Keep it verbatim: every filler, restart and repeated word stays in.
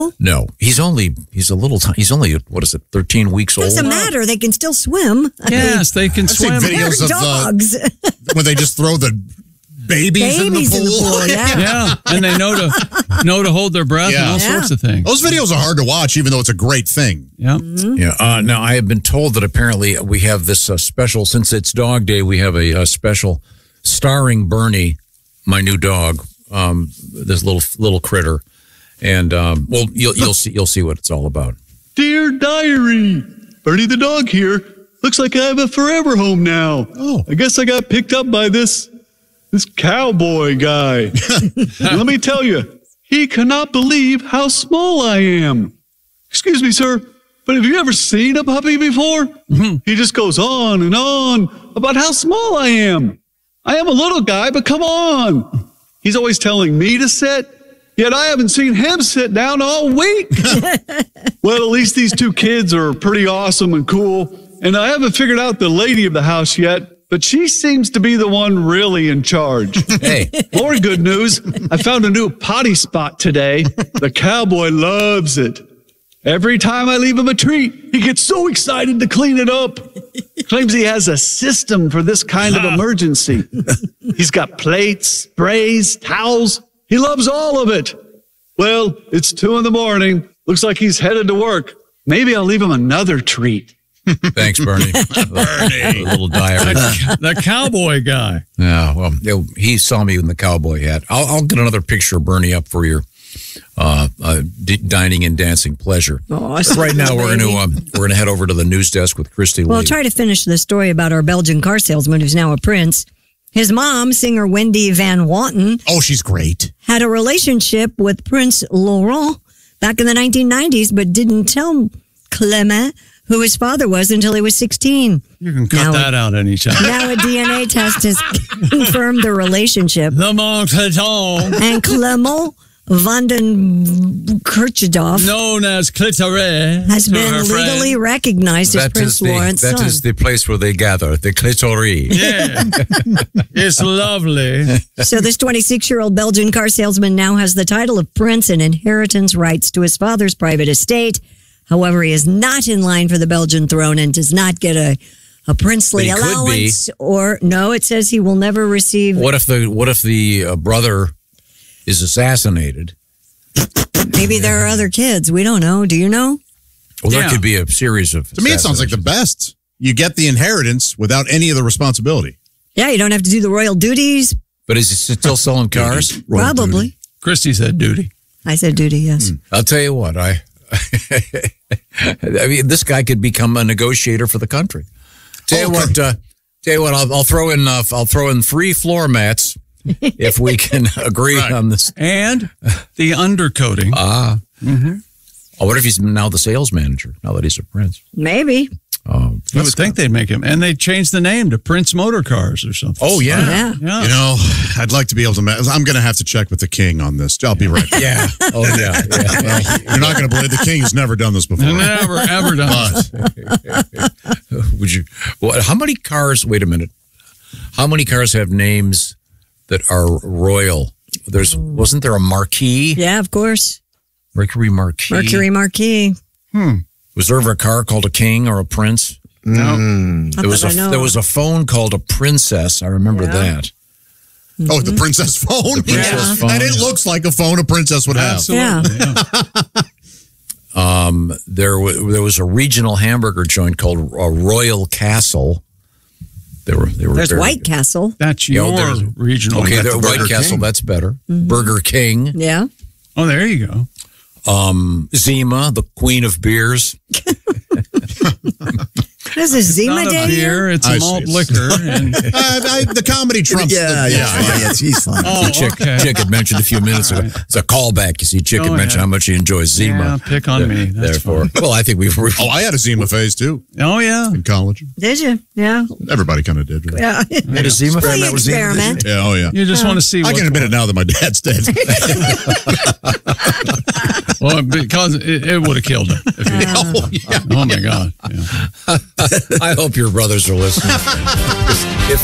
No, he's only he's a little t- he's only what is it thirteen weeks old? Doesn't matter. They can still swim. I Yes, mean, they can I've seen swim. videos they're of dogs. uh, when they just throw the babies, Babies in the pool. pool, yeah. Yeah, and they know to know to hold their breath Yeah. and all Yeah. sorts of things. Those videos are hard to watch, even though it's a great thing. Yeah. Yeah. Uh, now I have been told that apparently we have this uh, special since it's Dog Day. We have a, a special starring Bernie, my new dog. Um, this little little critter, and um, well, you'll you'll see you'll see what it's all about. Dear Diary, Bernie the dog here. Looks like I have a forever home now. Oh. I guess I got picked up by this this cowboy guy. Let me tell you, he cannot believe how small I am. Excuse me, sir, but have you ever seen a puppy before? Mm-hmm. He just goes on and on about how small I am. I am a little guy, but come on. He's always telling me to sit, yet I haven't seen him sit down all week. Well, at least these two kids are pretty awesome and cool. And I haven't figured out the lady of the house yet, but she seems to be the one really in charge. Hey, More good news. I found a new potty spot today. The cowboy loves it. Every time I leave him a treat, he gets so excited to clean it up. Claims he has a system for this kind of emergency. He's got plates, sprays, towels. He loves all of it. Well, it's two in the morning. Looks like he's headed to work. Maybe I'll leave him another treat. thanks, Bernie. Bernie, a little diary. The cowboy guy. Yeah, well, you know, he saw me in the cowboy hat. I'll, I'll get another picture of Bernie up for your uh, uh, d- dining and dancing pleasure. Oh, Right now, we're going to baby. um, we're going to head over to the news desk with Christy Well, Lee. try to finish the story about our Belgian car salesman who's now a prince. His mom, singer Wendy Van Wanten, Oh, she's great. had a relationship with Prince Laurent back in the nineteen nineties, but didn't tell Clement who his father was until he was sixteen. You can cut Now- that out anytime. Now a D N A test has confirmed the relationship. The Montreton, And Clement Vanden Kirchhoff known as clitoris, has to been her friend. legally recognized as That Prince is the Lawrence's that son. is the place where they gather, the clitoris. Yeah, it's lovely. So this twenty-six-year-old Belgian car salesman now has the title of prince and inheritance rights to his father's private estate. However, he is not in line for the Belgian throne and does not get a, a princely But he could be. allowance. Or no, it says he will never receive. What if the what if the uh, brother is assassinated? Maybe there are other kids. We don't know. Do you know? Well, there Yeah. could be a series of. To me, it sounds like the assassinations. best. You get the inheritance without any of the responsibility. Yeah, you don't have to do the royal duties. But is he still selling cars? Probably. Christy said duty. I said duty, yes. I'll tell you what. I. I mean, this guy could become a negotiator for the country. Tell you Okay. what. Uh, tell you what. I'll, I'll throw in. Uh, I'll throw in three floor mats if we can agree Right. on this. And the undercoating. Ah. Oh, what if he's now the sales manager? Now that he's a prince. Maybe. Oh, you would think they'd make him. And they changed the name to Prince Motor Cars or something. oh yeah. Yeah. Yeah. You know, I'd like to be able to. Ma- I'm going to have to check with the king on this. I'll be right back. Yeah. Oh yeah. Yeah. Well, you're not going to believe the king has never done this before. Never, ever done. But Would you? What? How many cars? Wait a minute. How many cars have names that are royal? There's wasn't there a Marquis? Yeah, of course. Mercury Marquis. Mercury Marquis. Was there ever a car called a king or a prince? No. Not There was that a I know. there was a phone called a princess. I remember Yeah. that. oh, the princess phone. princess phone. And it looks like a phone a princess would have. Absolutely. Yeah. Um, there was there was a regional hamburger joint called a Royal Castle. They were they were. There's very- White Castle. That's You know, your there's- regional. Okay, got the the White Burger Castle. King. That's better. Burger King. Yeah. Oh, there you go. Um, Zima, the queen of beers. What is this, Zima Not a Day? beer, it's I a see. malt liquor. And, Uh, I, the comedy trumps. Yeah, the, yeah, yeah, yeah. He's fine. oh, The chick, okay. chick had mentioned a few minutes ago. It's a callback. You see, chick Oh, had mentioned yeah. how much he enjoys Zima. Yeah, pick on me. That's Therefore, well, I think we've. we've Oh, I had a Zima phase too Oh, yeah. in college. Did you? Yeah. Everybody kind of did. Right? Yeah. had a Zima. Well, you Experiment with Zima, experiment. Yeah. Oh, yeah. You just want to see I what. can admit it now that my dad's dead. Well, because it, it would have killed him. If he, oh, yeah. oh, my God. Yeah. I hope your brothers are listening. If